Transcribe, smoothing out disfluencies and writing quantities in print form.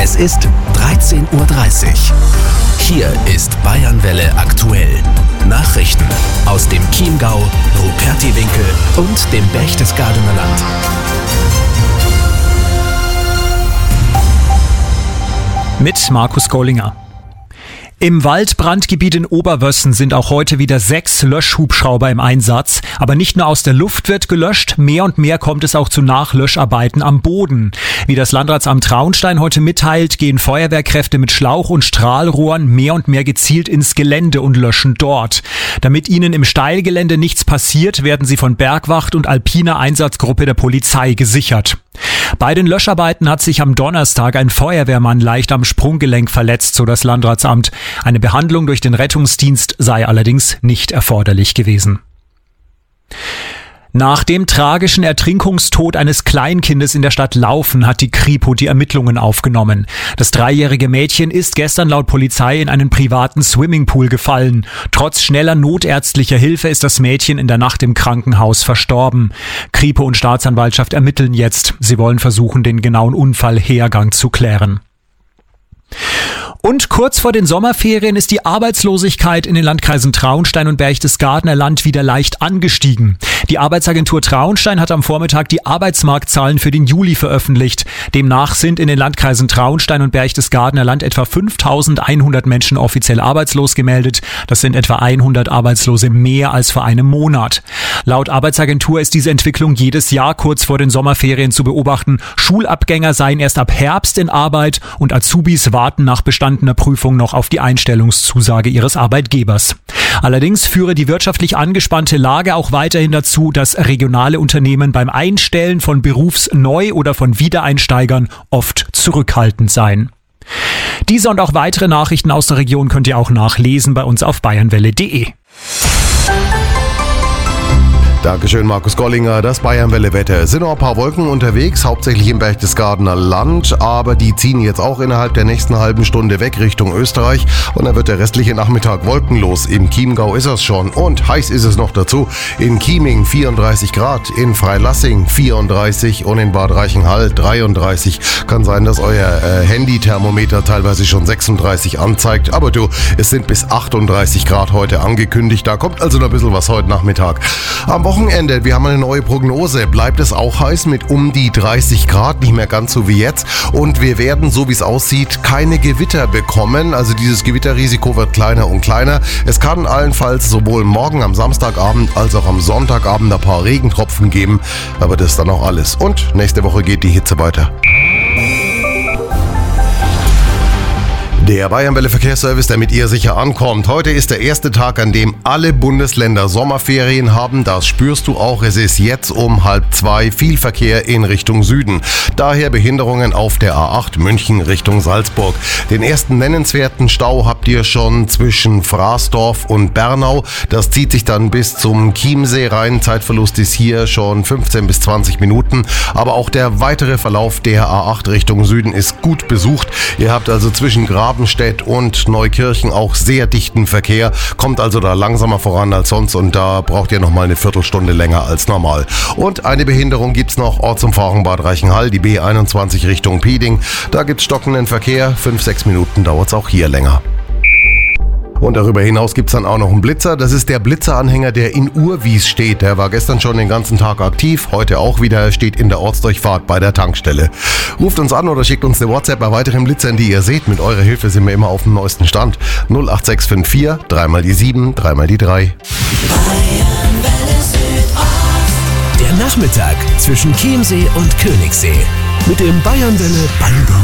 Es ist 13:30 Uhr. Hier ist Bayernwelle aktuell. Nachrichten aus dem Chiemgau, Rupertiwinkel und dem Berchtesgadener Land. Mit Markus Gollinger. Im Waldbrandgebiet in Oberwössen sind auch heute wieder 6 Löschhubschrauber im Einsatz. Aber nicht nur aus der Luft wird gelöscht, mehr und mehr kommt es auch zu Nachlöscharbeiten am Boden. Wie das Landratsamt Traunstein heute mitteilt, gehen Feuerwehrkräfte mit Schlauch- und Strahlrohren mehr und mehr gezielt ins Gelände und löschen dort. Damit ihnen im Steilgelände nichts passiert, werden sie von Bergwacht und alpiner Einsatzgruppe der Polizei gesichert. Bei den Löscharbeiten hat sich am Donnerstag ein Feuerwehrmann leicht am Sprunggelenk verletzt, so das Landratsamt. Eine Behandlung durch den Rettungsdienst sei allerdings nicht erforderlich gewesen. Nach dem tragischen Ertrinkungstod eines Kleinkindes in der Stadt Laufen hat die Kripo die Ermittlungen aufgenommen. Das 3-jährige Mädchen ist gestern laut Polizei in einen privaten Swimmingpool gefallen. Trotz schneller notärztlicher Hilfe ist das Mädchen in der Nacht im Krankenhaus verstorben. Kripo und Staatsanwaltschaft ermitteln jetzt. Sie wollen versuchen, den genauen Unfallhergang zu klären. Und kurz vor den Sommerferien ist die Arbeitslosigkeit in den Landkreisen Traunstein und Berchtesgadener Land wieder leicht angestiegen. Die Arbeitsagentur Traunstein hat am Vormittag die Arbeitsmarktzahlen für den Juli veröffentlicht. Demnach sind in den Landkreisen Traunstein und Berchtesgadener Land etwa 5.100 Menschen offiziell arbeitslos gemeldet. Das sind etwa 100 Arbeitslose mehr als vor einem Monat. Laut Arbeitsagentur ist diese Entwicklung jedes Jahr kurz vor den Sommerferien zu beobachten. Schulabgänger seien erst ab Herbst in Arbeit und Azubis warten nach bestandener Prüfung noch auf die Einstellungszusage ihres Arbeitgebers. Allerdings führe die wirtschaftlich angespannte Lage auch weiterhin dazu, dass regionale Unternehmen beim Einstellen von Berufsneu- oder von Wiedereinsteigern oft zurückhaltend seien. Diese und auch weitere Nachrichten aus der Region könnt ihr auch nachlesen bei uns auf bayernwelle.de. Dankeschön, Markus Gollinger. Das Bayernwelle-Wetter. Es sind noch ein paar Wolken unterwegs, hauptsächlich im Berchtesgadener Land, aber die ziehen jetzt auch innerhalb der nächsten halben Stunde weg Richtung Österreich und dann wird der restliche Nachmittag wolkenlos. Im Chiemgau ist es schon und heiß ist es noch dazu. In Chieming 34 Grad, in Freilassing 34 und in Bad Reichenhall 33. Kann sein, dass euer Handy-Thermometer teilweise schon 36 anzeigt, aber du, es sind bis 38 Grad heute angekündigt. Da kommt also noch ein bisschen was heute Nachmittag. Am Wochenende, wir haben eine neue Prognose, bleibt es auch heiß mit um die 30 Grad, nicht mehr ganz so wie jetzt. Und wir werden, so wie es aussieht, keine Gewitter bekommen. Also dieses Gewitterrisiko wird kleiner und kleiner. Es kann allenfalls sowohl morgen am Samstagabend als auch am Sonntagabend ein paar Regentropfen geben. Aber das ist dann auch alles. Und nächste Woche geht die Hitze weiter. Der Bayernwelle Verkehrsservice, damit ihr sicher ankommt. Heute ist der erste Tag, an dem alle Bundesländer Sommerferien haben. Das spürst du auch. Es ist jetzt um 1:30 viel Verkehr in Richtung Süden. Daher Behinderungen auf der A8 München Richtung Salzburg. Den ersten nennenswerten Stau habt ihr schon zwischen Fraßdorf und Bernau. Das zieht sich dann bis zum Chiemsee rein. Zeitverlust ist hier schon 15 bis 20 Minuten. Aber auch der weitere Verlauf der A8 Richtung Süden ist gut besucht. Ihr habt also zwischen Grabenstedt und Neukirchen auch sehr dichten Verkehr, kommt also da langsamer voran als sonst und da braucht ihr nochmal eine Viertelstunde länger als normal. Und eine Behinderung gibt's noch Ortsumfahrung Bad Reichenhall, die B21 Richtung Pieding. Da gibt's stockenden Verkehr, 5-6 Minuten dauert's auch hier länger. Und darüber hinaus gibt's dann auch noch einen Blitzer. Das ist der Blitzeranhänger, der in Urwies steht. Der war gestern schon den ganzen Tag aktiv, heute auch wieder. Er steht in der Ortsdurchfahrt bei der Tankstelle. Ruft uns an oder schickt uns eine WhatsApp bei weiteren Blitzern, die ihr seht. Mit eurer Hilfe sind wir immer auf dem neuesten Stand. 08654 3 die 7 3 die 3. Der Nachmittag zwischen Chiemsee und Königssee mit dem Bayernwelle Ballon